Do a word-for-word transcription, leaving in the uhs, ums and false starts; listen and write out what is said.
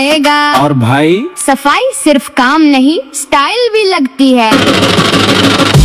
रहेगा। और भाई सफाई सिर्फ काम नहीं, स्टाइल भी लगती है।